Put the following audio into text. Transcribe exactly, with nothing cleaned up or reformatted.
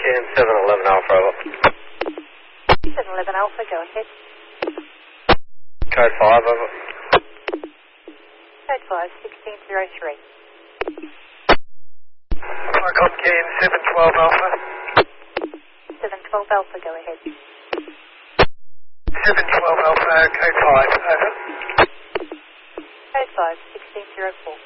K M seven eleven Alpha, over. seven eleven Alpha, go ahead. Code five, over. Code five, sixteen zero three. Icon K M seven twelve Alpha. seven twelve Alpha, go ahead. seven twelve Alpha, code five, over. Code five, sixteen zero four.